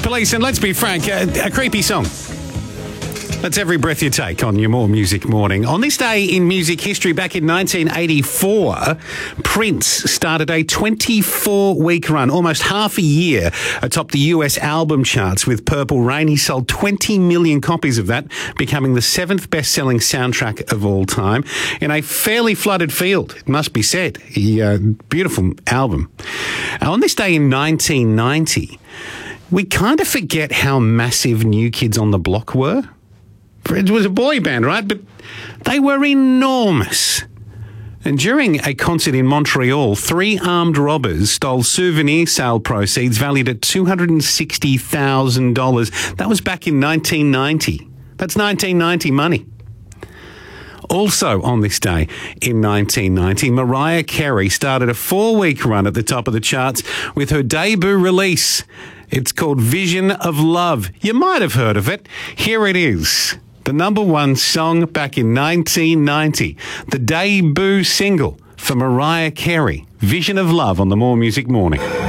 Police, and let's be frank, a creepy song. That's Every Breath You Take on your More Music Morning. On this day in music history, back in 1984, Prince started a 24-week run, almost half a year, atop the US album charts with Purple Rain. He sold 20 million copies of that, becoming the 7th best-selling soundtrack of all time. In a fairly flooded field, it must be said. Beautiful album. On this day in 1990, we kind of forget how massive New Kids on the Block were. It was a boy band, right? But they were enormous. And during a concert in Montreal, 3 armed robbers stole souvenir sale proceeds valued at $260,000. That was back in 1990. That's 1990 money. Also on this day in 1990, Mariah Carey started a 4-week run at the top of the charts with her debut release. It's called Vision of Love. You might have heard of it. Here it is. The number 1 song back in 1990. The debut single for Mariah Carey. Vision of Love on the More Music Morning.